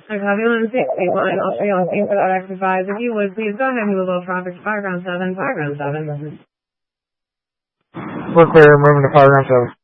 I copy 168 I'll show you on things without exercise. If you would, please go ahead and move a little traffic to Fireground 7. Fireground 7. We're clear, moving to Fireground 7.